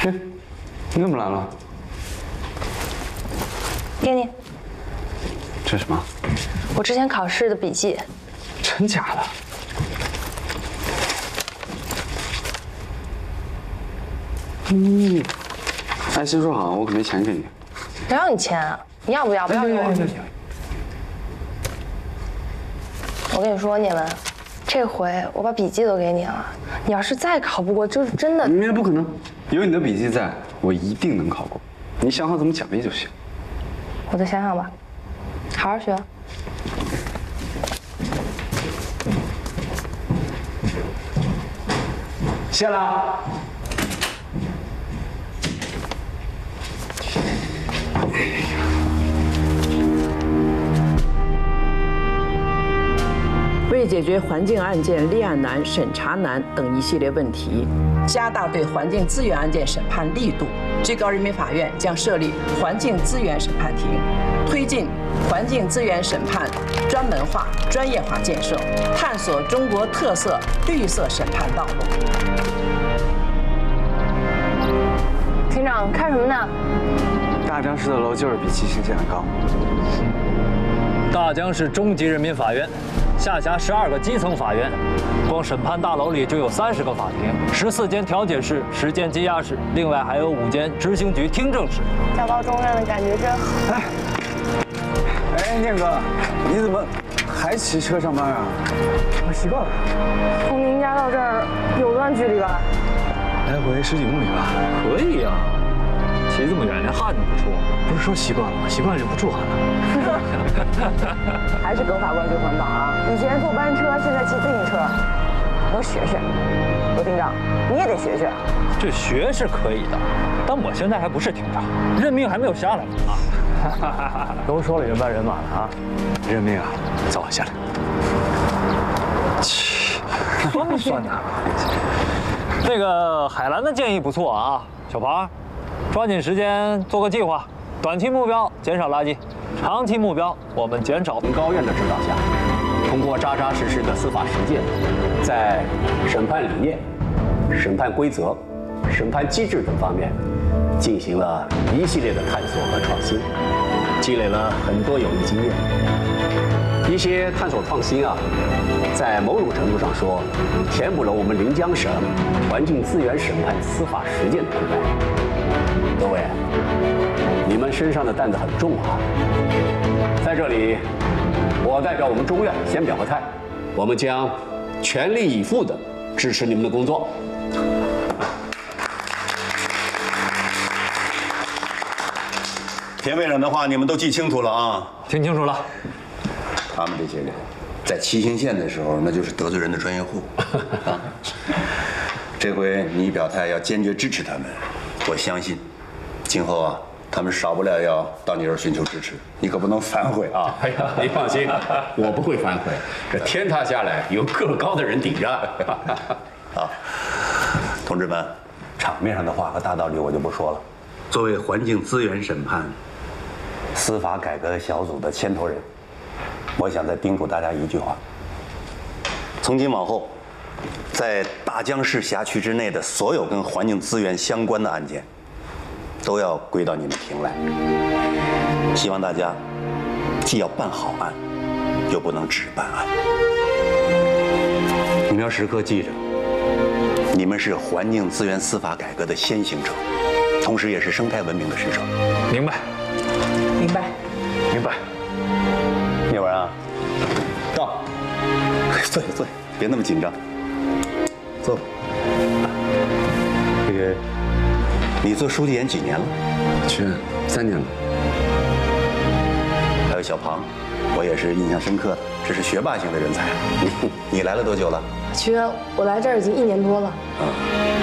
嘿，你怎么来了？ 给你， 这是什么？ 我之前考试的笔记。 真假的？哎，先说好，我可没钱给你。 谁让你钱啊？你要不要？不要给我。我跟你说，聂文，这回我把笔记都给你了。你要是再考不过，就是真的。 明天不可能，有你的笔记在，我一定能考过。你想好怎么奖励就行。 我再想想吧，好好学。 谢了。 为解决环境案件立案难、审查难等一系列问题，加大对环境资源案件审判力度，最高人民法院将设立环境资源审判庭，推进环境资源审判专门化、专业化建设，探索中国特色绿色审判道路。 庭长，看什么呢？ 大江市的楼就是比七星县的高。 大江市中级人民法院下辖12个基层法院，光审判大楼里就有30个法庭，14间调解室，10间羁押室，另外还有5间执行局听证室。 教导重任的感觉真好。 哎，念哥，你怎么还骑车上班啊？我习惯了。 从您家到这儿有段距离吧？ 来回10几公里吧。 可以呀，骑这么远连汗都不出。 不是说习惯了吗？习惯了就不出汗了。 还是耿法官最环保啊！以前坐班车，现在骑自行车，能学学。罗厅长，你也得学学。 这学是可以的，但我现在还不是庭长，任命还没有下来呢啊。都说了人搬人马了啊， 任命啊，早下来。 酸不酸呐？那个海兰的建议不错啊，小庞，抓紧时间做个计划，短期目标减少垃圾，长期目标我们减少。 高院的指导下，通过扎扎实实的司法实践，在审判理念、审判规则、审判机制等方面进行了一系列的探索和创新，积累了很多有益经验。一些探索创新啊，在某种程度上说，填补了我们临江省环境资源审判司法实践的空白。各位，你们身上的担子很重啊！在这里，我代表我们中院先表个态，我们将全力以赴地支持你们的工作。 田委员的话你们都记清楚了啊？ 听清楚了。 他们这些人，在七星县的时候，那就是得罪人的专业户。这回你表态要坚决支持他们，我相信，今后啊，他们少不了要到你这儿寻求支持，你可不能反悔啊！ 哎呀，你放心，我不会反悔。这天塌下来有个高的人顶着。 好，同志们，场面上的话和大道理我就不说了。作为环境资源审判司法改革小组的牵头人，我想再叮嘱大家一句话：从今往后，在大江市辖区之内的所有跟环境资源相关的案件，都要归到你们庭来。希望大家既要办好案，又不能只办案。你们要时刻记着，你们是环境资源司法改革的先行者，同时也是生态文明的使者。 明白。 明白。 明白。聂文啊，到，坐下坐下，别那么紧张，坐吧。这个，你做书记员几年了？ 去年3年了。 还有小庞，我也是印象深刻的，这是学霸型的人才。你来了多久了？ 曲源，我来这儿已经1年多了。